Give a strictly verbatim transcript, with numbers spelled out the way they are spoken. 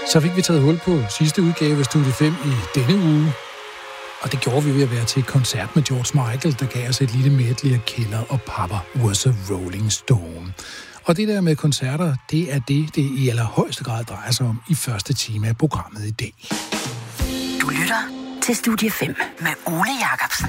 Så fik vi taget hul på sidste udgave af Studie fem i denne uge. Og det gjorde vi ved at være til et koncert med George Michael, der gav os et lille medley af Killer og Papa Was a Rolling Stone. Og det der med koncerter, det er det, det i allerhøjeste grad drejer sig om i første time af programmet i dag. Du lytter til Studie fem med Ole Jacobsen.